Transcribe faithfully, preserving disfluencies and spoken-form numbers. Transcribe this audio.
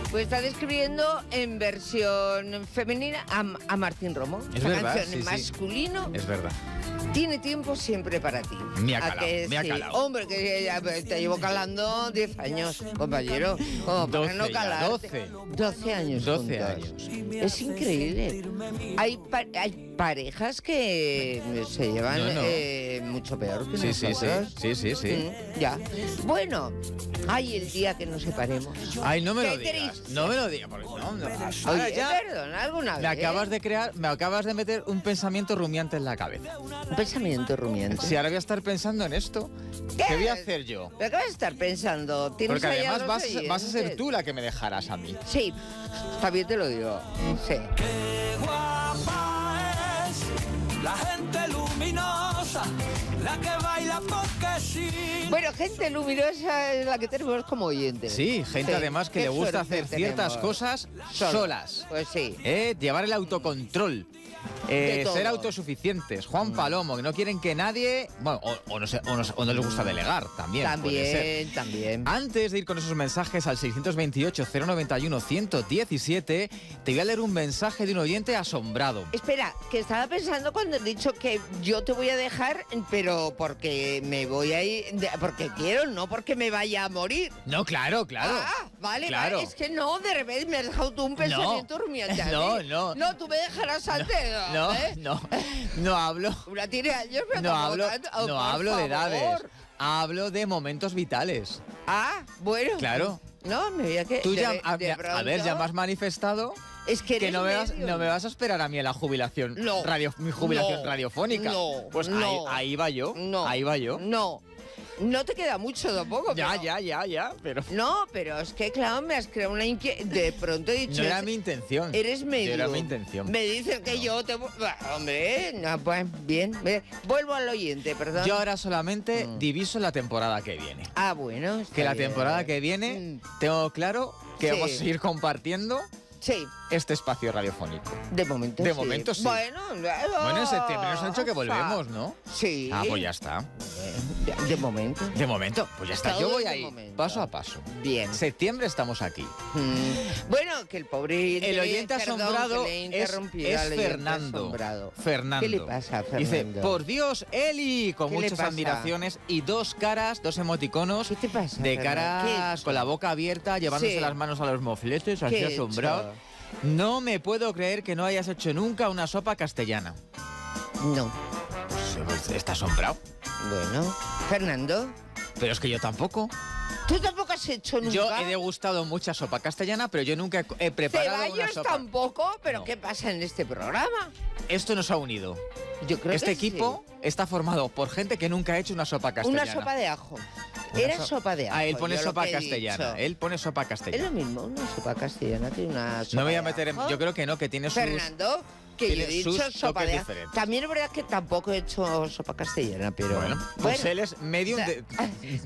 pues está describiendo en versión femenina a, a Martín Romo. Es Esa verdad, canción sí, en sí. masculino. Es verdad. Tiene tiempo siempre para ti. Me ha ¿A calado, que me ha sí? calado. Hombre, que ya te llevo calando diez años, compañero. Como para no doce ya, calarte. doce. doce años doce juntos. años. Es increíble. Hay, pa- hay parejas que se llevan No, no. eh, mucho peor que Sí, sí, sí. nosotros. Sí, sí, sí. Mm, ya. Bueno, hay el día que nos separemos. Ay, no me Qué lo digas. triste. No me lo digas. porque no, no. Ahora Oye, ya perdón, alguna me vez. acabas de crear, me acabas de meter un pensamiento rumiante en la cabeza. Un pensamiento rumiante. Si ahora voy a estar pensando en esto, ¿qué, ¿Qué? voy a hacer yo? ¿Pero qué vas a estar pensando? ¿Tienes Porque ahí a además los vas, vas a ser oyentes? tú la que me dejarás a mí. Sí, también te lo digo. Sí. Qué guapa es la gente luminosa, la que baila porque sí. Bueno, gente luminosa es la que tenemos como oyente. Sí, gente además que qué le gusta suerte hacer ciertas tenemos. cosas Solo. solas. Pues sí. Eh, llevar el autocontrol. Eh, De todo. ser autosuficientes. Juan Palomo, que no quieren que nadie... Bueno, o, o no, sé, o, no, o no les gusta delegar, también. puede ser. También, también. Antes de ir con esos mensajes al seiscientos veintiocho, cero noventa y uno, ciento diecisiete, te voy a leer un mensaje de un oyente asombrado. Espera, que estaba pensando cuando he dicho que yo te voy a dejar, pero porque me voy a ir, de- porque quiero, no porque me vaya a morir. No, claro, claro. Ah, vale, claro. vale, es que no, de repente me has dejado tú un pensamiento rumiante. a mí. No, no. No, tú me dejarás al dedo, No, ¿eh? no, no hablo... Una tiene años, pero No tampoco hablo, tanto. Oh, no por hablo de favor. edades. Hablo de momentos vitales. Ah, bueno. Claro. No, me voy a que... Tú de- ya, de a, a ver, pronto- ya me has manifestado Es que, que eres no me, vas, medio. no me vas a esperar a mí en la jubilación, No. radio, mi jubilación No. radiofónica. No. Pues No. ahí, ahí va yo, No. ahí va yo. No. No te queda mucho tampoco. Ya, pero- ya, ya, ya, pero No, pero es que, claro, me has creado una inquietud. De pronto he dicho... no era mi intención. Eres medio. No era mi intención. Me dicen que yo te... Bah, hombre, no, pues bien. Ve, vuelvo al oyente, perdón. Yo ahora solamente Mm. diviso la temporada que viene. Ah, bueno. está Que la bien. temporada que viene Mm, tengo claro que Sí. vamos a seguir compartiendo Sí, este espacio radiofónico. de momento De sí. momento sí. Bueno, Bueno, en septiembre nos han dicho que volvemos, ¿no? Sí. Ah, pues ya está. De, de momento. De momento, pues ya está. Todo Yo voy de ahí, momento. paso a paso. Bien. Septiembre estamos aquí. Mm, Bueno, que el pobre... El oyente perdón, asombrado que le he es, interrumpido es al oyente Fernando. asombrado. Fernando. ¿Qué le pasa a Fernando? Dice, por Dios, Eli, con ¿Qué le muchas pasa? admiraciones y dos caras, dos emoticonos ¿Qué te pasa, de Fernando? ¿Qué caras es? con la boca abierta, llevándose Sí. las manos a los mofletes, así ¿Qué he asombrado. hecho? No me puedo creer que no hayas hecho nunca una sopa castellana. No. Pues, está asombrado. Bueno. Fernando, Pero es que yo tampoco. ¿tú tampoco has hecho nunca? Yo he degustado mucha sopa castellana, pero yo nunca he, he preparado una Ceballos sopa. tampoco, pero No. ¿qué pasa en este programa? Esto nos ha unido. Yo creo Este que sí. equipo está formado por gente que nunca ha hecho una sopa castellana. Una sopa de ajo. Una Era so- sopa de ajo. Ah, él pone yo lo sopa que he castellana. dicho. Él pone sopa Es castellana. lo mismo, una sopa castellana que una sopa No me voy a de meter en... ajo. Yo creo que no, que tiene sus... Fernando, que yo he tiene dicho sus sopa toques de ajo. diferentes. También es verdad que tampoco he hecho sopa castellana, pero... Bueno, pues él es medium de...